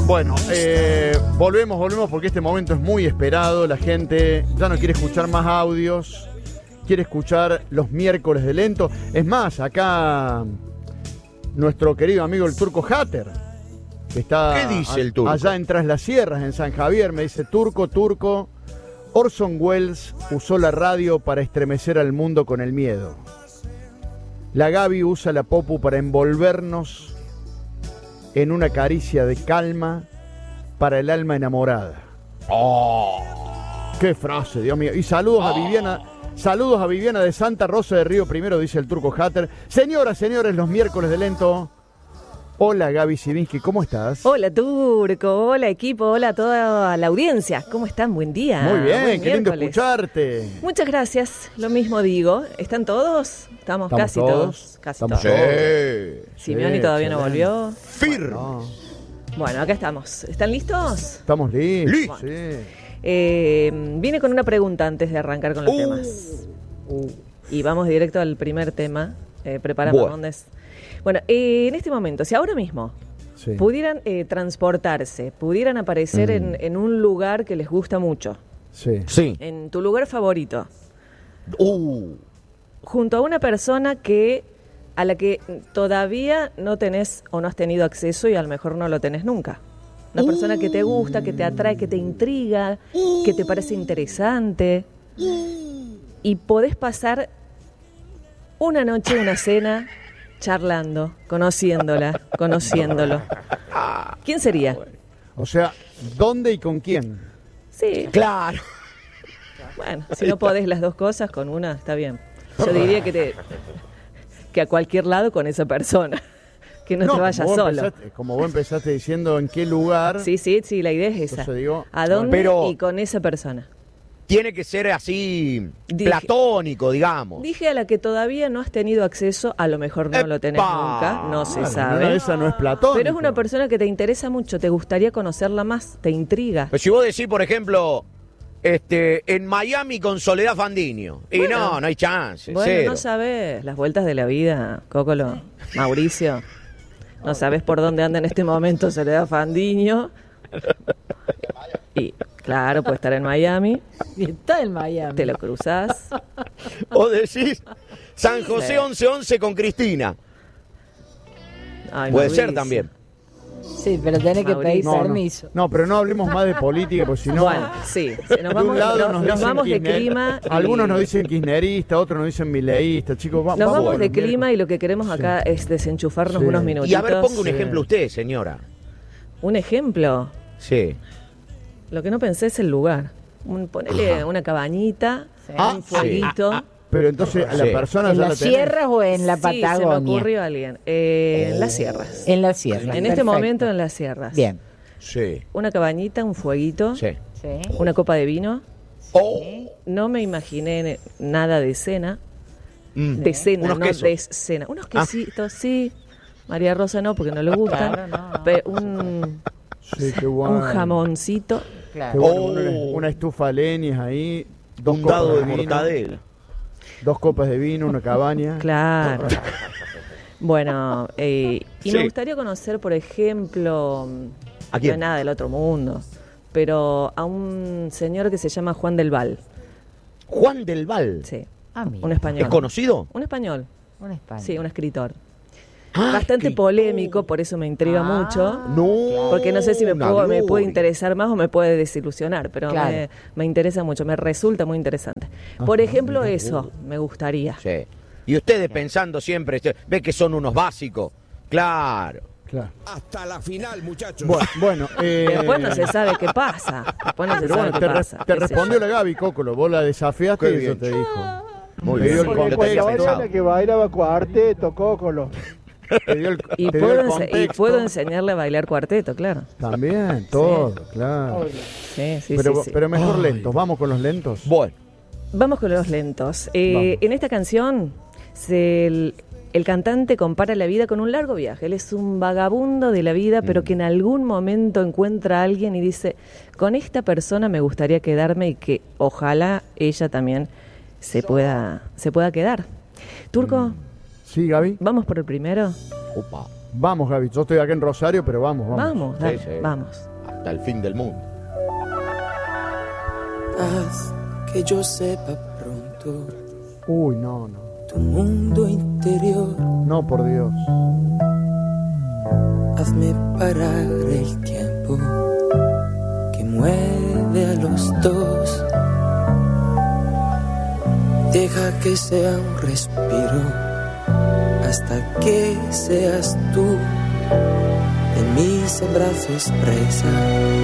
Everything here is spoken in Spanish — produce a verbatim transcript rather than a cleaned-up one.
Bueno, eh, volvemos, volvemos porque este momento es muy esperado. La gente ya no quiere escuchar más audios, quiere escuchar los miércoles de lento. Es más, acá nuestro querido amigo el Turco Hatter, que está ¿Qué dice el Turco? allá en Tras las Sierras, en San Javier, me dice: Turco, Turco, Orson Welles usó la radio para estremecer al mundo con el miedo. La Gaby usa la Popu para envolvernos en una caricia de calma para el alma enamorada. Oh. ¡Qué frase, Dios mío! Y saludos oh. a Viviana, saludos a Viviana de Santa Rosa de Río Primero, dice el Turco Hatter. Señoras, señores, los miércoles de lento. Hola, Gaby Sivinsky, ¿cómo estás? Hola, Turco, hola, equipo, hola a toda la audiencia. ¿Cómo están? Buen día. Muy bien, Buen qué lindo miércoles. escucharte. Muchas gracias, lo mismo digo. ¿Están todos? Estamos, ¿Estamos casi todos? todos. Casi Estamos todos. Sí. Simeoni Sí, todavía excelente. no volvió. Firmes. No, Bueno, acá estamos. ¿Están listos? estamos listos. Listo. Sí. Eh, vine con una pregunta antes de arrancar con los Uh. temas. Y vamos directo al primer tema. Eh, prepara Bueno. Mamondes. Bueno, eh, en este momento, si ahora mismo Sí. pudieran eh, transportarse, pudieran aparecer Mm. en, en un lugar que les gusta mucho, Sí. Sí. en tu lugar favorito, Uh. junto a una persona que a la que todavía no tenés o no has tenido acceso y a lo mejor no lo tenés nunca. Una persona que te gusta, que te atrae, que te intriga, que te parece interesante. Y podés pasar una noche, una cena, charlando, conociéndola, conociéndolo. ¿Quién sería? O sea, ¿dónde y con quién? Sí, Claro. bueno, si no podés las dos cosas, con una está bien. Yo diría que te que a cualquier lado con esa persona, que no, te vayas como vos solo. empezaste- como vos empezaste diciendo en qué lugar. Sí, sí, sí, la idea es esa. Entonces digo, ¿A dónde pero- y con esa persona? Tiene que ser así Dije- platónico, digamos. Dije a la que todavía no has tenido acceso, a lo mejor no lo tenés ¡Epa! nunca, no se Claro, sabe. no, esa no es platónico. Pero es una persona que te interesa mucho, te gustaría conocerla más, te intriga. Pero si vos decís, por ejemplo, este, en Miami con Soledad Fandiño. Y Bueno. no, no hay chance. Bueno, cero. no sabes las vueltas de la vida, Cócolo, Mauricio. No sabes por dónde anda en este momento Soledad Fandiño. Y claro, puede estar en Miami, Y está en Miami. te lo cruzás. O decís San José Sí. once once con Cristina. Ay, Puede ser Mauricio. también. Sí, pero tenés que pedir Mauricio. No, no. permiso. No, pero no hablemos más de política, porque si no. Bueno, sí, si nos de un vamos, lado nos, nos, nos dicen vamos de kirchner- clima. y- Algunos nos dicen kirchnerista, otros nos dicen mileísta, chicos. Va, Nos vamos con de los miércoles. clima y lo que queremos acá es desenchufarnos Sí. unos minutitos. Y a ver, ponga un Sí. ejemplo usted, señora. Un ejemplo. Sí. Lo que no pensé es el lugar. Un, ponele una cabañita, Sí. Ah, un fueguito. Pero entonces a la Sí. persona ¿En ya la las tenés. sierras o en la Sí, se me Patagonia? ocurrió alguien. Eh, En las sierras. En las sierras. En este perfecto. momento en las sierras. Bien. Sí. Una cabañita, un fueguito, Sí. Sí. una copa de vino. Oh. No me imaginé nada de cena. Mm. De cena, Unos no quesos. de cena. Unos quesitos, sí. María Rosa no, porque no le gustan. Claro, no, no. Pero un, Sí, qué bueno. un jamoncito. Qué Claro. bueno, Oh. una, una estufa a leñas ahí. Dos Un copas dado de vino, mortadela. Dos copas de vino, una cabaña. Claro. Bueno, eh, y Sí. me gustaría conocer, por ejemplo, ¿A quién? no es nada del otro mundo, pero a un señor que se llama Juan del Val. Juan del Val. Sí, Ah, mira. un español. ¿Es conocido? Un español, Un España. sí, un escritor. Ah, Bastante escritor. polémico, por eso me intriga Ah. mucho. No. Porque no sé si me, una puedo- me puede gloria. interesar más o me puede desilusionar, pero Claro. me, me interesa mucho, me resulta muy interesante. Por ejemplo, eso me gustaría. Sí. Y ustedes pensando siempre, este, ve que son unos básicos. Claro. Claro. Hasta la final, muchachos. Bueno, bueno eh, Después no se sabe qué pasa. Después no se pero sabe bueno, qué te, re- pasa. te qué sé respondió yo. la Gaby, Cócolo. Vos la desafiaste Qué y bien. eso te dijo. Muy Te bien. dio el Lo tenía contexto. pensado. que bailaba cuarteto, Cócolo. Te dio el, Y te dio puedo, el ense- y contexto. puedo enseñarle a bailar cuarteto, claro. También, todo, claro. Sí, sí, pero, sí, sí. pero mejor Ay. lentos. Vamos con los lentos. Bueno. Vamos con los lentos. Eh, Vamos. en esta canción, se- el, el cantante compara la vida con un largo viaje. Él es un vagabundo de la vida, Mm. pero que en algún momento encuentra a alguien y dice, con esta persona me gustaría quedarme y que ojalá ella también se pueda, se pueda quedar. Turco, Sí, Gaby. vamos por el primero. Opa. Vamos, Gaby. Yo estoy acá en Rosario, pero vamos, vamos. Vamos, dale, Sí, sí. vamos. Hasta el fin del mundo. Haz que yo sepa pronto Uy, no, no. tu mundo interior. No, por Dios. Hazme parar el tiempo que mueve a los dos. Deja que sea un respiro hasta que seas tú en mis abrazos presa.